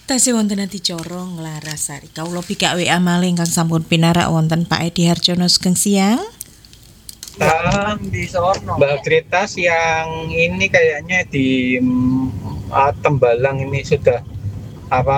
Tasih wonten adicara Nglarasari. Kawula bikak WA malih ingkang sampun pinarak wonten Pak Edi Harjono sugeng siang. Di sono. Mbak Greta yang ini kayaknya di Tembalang ini sudah apa